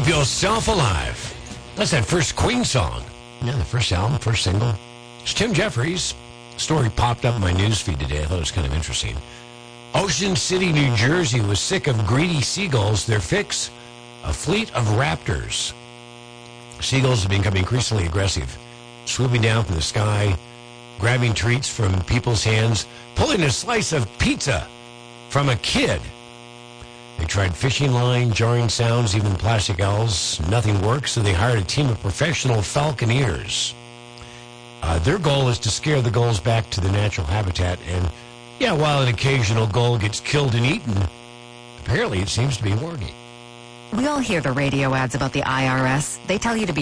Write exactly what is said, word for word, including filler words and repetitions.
Yourself Alive. That's that first Queen song. Yeah, the first album, first single. It's Tim Jeffries. Story popped up in my newsfeed today. I thought it was kind of interesting. Ocean City, New Jersey was sick of greedy seagulls. Their fix, a fleet of raptors. Seagulls have become increasingly aggressive, swooping down from the sky, grabbing treats from people's hands, pulling a slice of pizza from a kid. They tried fishing line, jarring sounds, even plastic owls. Nothing worked, so they hired a team of professional falconeers. Uh, their goal is to scare the gulls back to the natural habitat. And, yeah, while an occasional gull gets killed and eaten, apparently it seems to be working. We all hear the radio ads about the I R S. They tell you to be